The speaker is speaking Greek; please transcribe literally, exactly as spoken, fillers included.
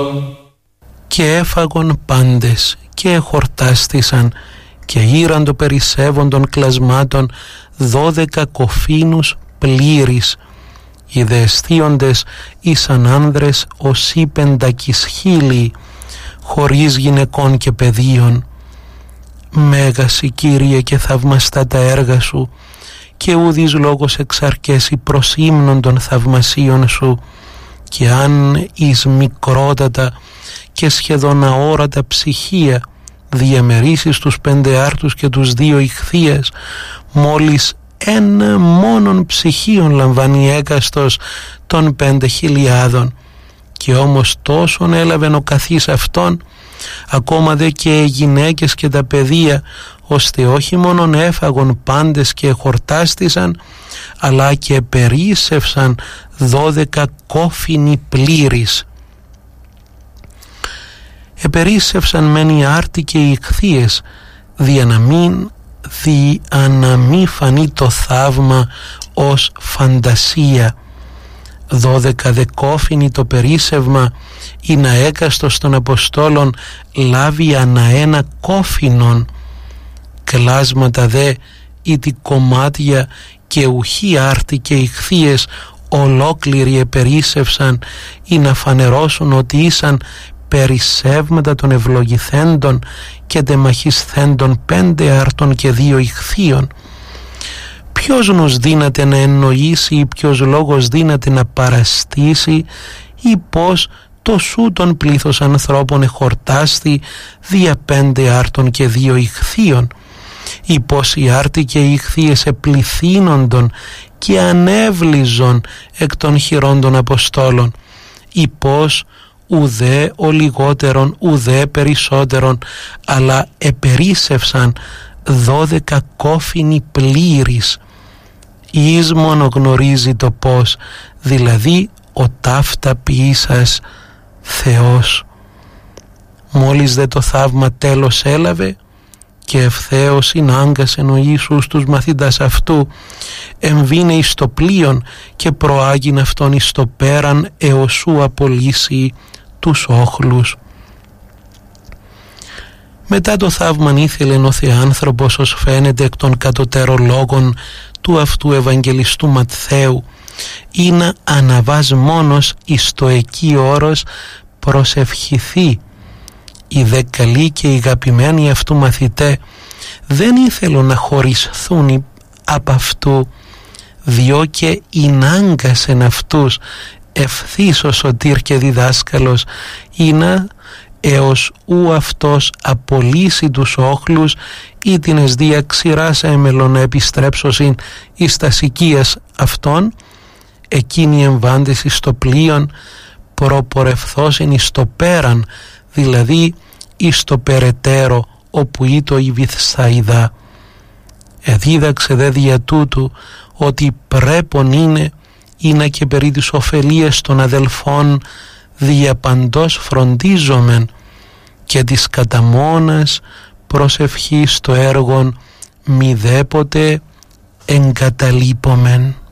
Και έφαγον πάντες και εχορτάστησαν και ήραν το περισσεύον των κλασμάτων δώδεκα κοφίνους πλήρης. Οι δε εστίοντες ήσαν άνδρες ως ύπεντακις χίλιοι, χωρίς γυναικών και παιδίων. Μέγασι, Κύριε, και θαυμαστά τα έργα σου, και ουδής λόγος εξαρκέσει προς ύμνον των θαυμασίων σου, και αν εις μικρότατα και σχεδόν αόρατα ψυχία διαμερίσεις τους πέντε άρτους και τους δύο ιχθύες, μόλις ένα μόνον ψυχίον λαμβάνει έκαστος των πέντε χιλιάδων, και όμως τόσον έλαβεν ο καθής αυτόν, ακόμα δε και οι γυναίκες και τα παιδεία, ώστε όχι μόνον έφαγον πάντες και χορτάστησαν, αλλά και περίσσευσαν δώδεκα κόφινοι πλήρης. Επερίσσευσαν μεν οι άρτοι και οι ιχθύες, δια να μην, δια να μη φανεί το θαύμα ως φαντασία. Δώδεκα δε κόφινοι το περίσσευμα, ή να έκαστος των Αποστόλων λάβει ανά ένα κόφινον. Κλάσματα δε ή τι κομμάτια και ουχή άρτη και ιχθύες ολόκληροι επερίσσευσαν, ή να φανερώσουν ότι ήσαν περισσεύματα των ευλογηθέντων και τεμαχισθέντων πέντε άρτων και δύο ιχθύων. Ποιος νους δύναται να εννοήσει ή ποιος λόγος δύναται να παραστήσει, ή πως το σου τον πλήθος ανθρώπων εχορτάστη δια πέντε άρτων και δύο ιχθύων, ή πως οι άρτοι και οι ιχθύες επληθύνοντον και ανέβλυζον εκ των χειρών των Αποστόλων, ή πως ουδέ ο λιγότερον ουδέ περισσότερον, αλλά επερίσσευσαν δώδεκα κόφινοι πλήρης. Εις μόνο γνωρίζει το πώς, δηλαδή ο ταύτα ποιήσας Θεός. Μόλις δε το θαύμα τέλος έλαβε, και ευθέως συνάγκασεν ο Ιησούς τους μαθητάς αυτού, εμβήνε εις το πλοίον και προάγειν αυτόν εις το πέραν έως σου απολύσει τους όχλους. Μετά το θαύμαν ήθελεν ο Θεάνθρωπος, ως φαίνεται εκ των κατωτέρων λόγων του αυτού Ευαγγελιστού Ματθαίου, ή να αναβάς μόνος εις το εκεί όρος προσευχηθεί. Οι δε καλοί και οι αγαπημένοι αυτού μαθητέ δεν ήθελον να χωρισθούν απ' αυτού, διό και ενάγκασεν αυτούς ευθύς ο σωτήρ και διδάσκαλος, ή να έως ου αυτός απολύσει τους όχλους, ή την εσδία ξηράς έμελον να επιστρέψωσιν εις τα οικίας αυτών, εκείνοι εμβάντες εις το πλοίον προπορευθώσιν εις το πέραν, δηλαδή εις το περαιτέρω όπου ήτο η Βηθσαϊδά. Εδίδαξε δε δια τούτου ότι πρέπον είναι είναι και περί της ωφελίας των αδελφών δια παντός φροντίζομεν, και της καταμόνας προσευχής το έργον μηδέποτε εγκαταλείπομεν.